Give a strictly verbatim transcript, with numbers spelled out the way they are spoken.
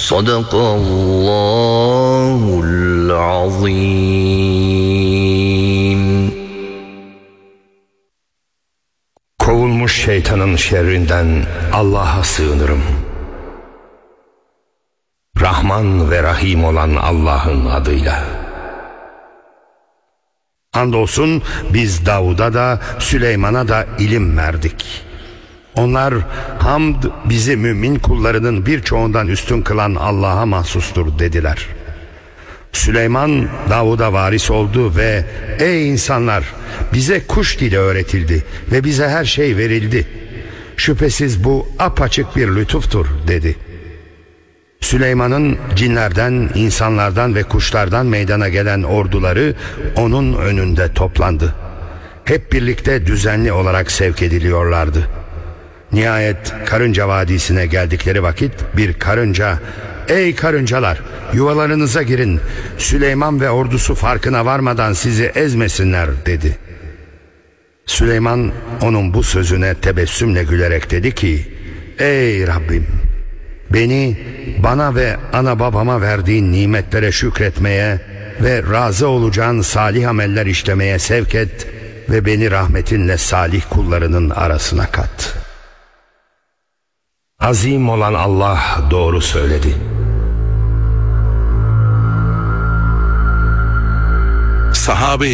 Sadakallahul azim. Kovulmuş şeytanın şerrinden Allah'a sığınırım. Rahman ve Rahim olan Allah'ın adıyla. Andolsun biz Davud'a da Süleyman'a da ilim verdik. Onlar hamd bizi mümin kullarının birçoğundan üstün kılan Allah'a mahsustur dediler. Süleyman Davud'a varis oldu ve ey insanlar, bize kuş dili öğretildi ve bize her şey verildi. Şüphesiz bu apaçık bir lütuftur dedi. Süleyman'ın cinlerden, insanlardan ve kuşlardan meydana gelen orduları onun önünde toplandı. Hep birlikte düzenli olarak sevk ediliyorlardı. Nihayet Karınca Vadisi'ne geldikleri vakit bir karınca, ''Ey karıncalar, yuvalarınıza girin, Süleyman ve ordusu farkına varmadan sizi ezmesinler.'' dedi. Süleyman onun bu sözüne tebessümle gülerek dedi ki, ''Ey Rabbim, beni bana ve ana babama verdiğin nimetlere şükretmeye ve razı olacağın salih ameller işlemeye sevk et ve beni rahmetinle salih kullarının arasına kat.'' Azim olan Allah doğru söyledi. Sahabe